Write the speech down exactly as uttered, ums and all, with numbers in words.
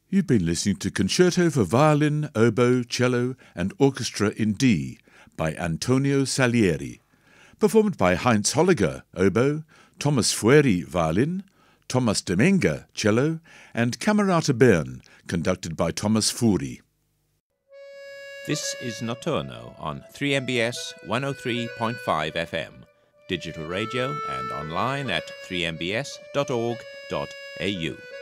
You've been listening to Concerto for Violin, Oboe, Cello and Orchestra in D by Antonio Salieri, performed by Heinz Holliger, oboe, Thomas Fueri, violin, Thomas Demenga, cello, and Camerata Bern, conducted by Thomas Furi. This is Notturno on three M B S one oh three point five F M, digital radio and online at three m b s dot org dot a u.